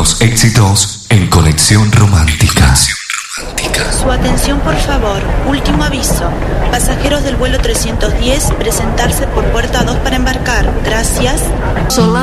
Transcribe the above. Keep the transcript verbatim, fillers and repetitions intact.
Los éxitos en Conexión Romántica. Su atención, por favor. Último aviso. Pasajeros del vuelo trescientos diez, presentarse por puerta dos para embarcar. Gracias. Sola